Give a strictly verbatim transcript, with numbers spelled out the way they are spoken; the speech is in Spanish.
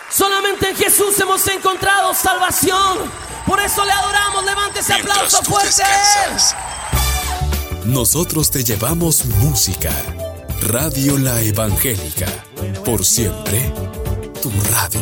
Solamente en Jesús hemos encontrado salvación. Por eso le adoramos. Levante ese aplauso fuerte a Él. Nosotros te llevamos música. Radio La Evangélica. Por siempre, tu radio.